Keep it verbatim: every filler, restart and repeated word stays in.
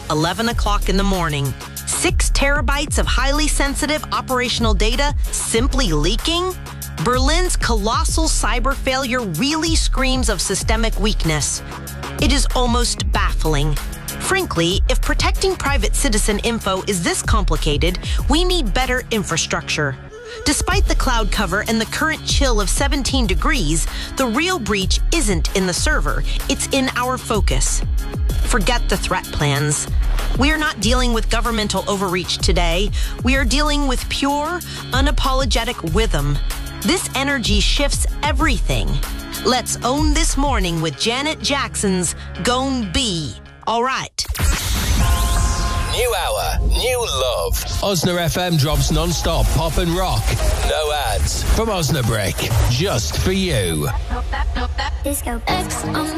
eleven o'clock in the morning. Six terabytes of highly sensitive operational data simply leaking? Berlin's colossal cyber failure really screams of systemic weakness. It is almost baffling. Frankly, if protecting private citizen info is this complicated, we need better infrastructure. Despite the cloud cover and the current chill of seventeen degrees, the real breach isn't in the server, it's in our focus. Forget the threat plans. We are not dealing with governmental overreach today. We are dealing with pure, unapologetic rhythm. This energy shifts everything. Let's own this morning with Janet Jackson's Gon' Be. All right. New hour, new love. Osna F M drops non-stop pop and rock. No ads. From Osnabrick. Just for you. Disco X on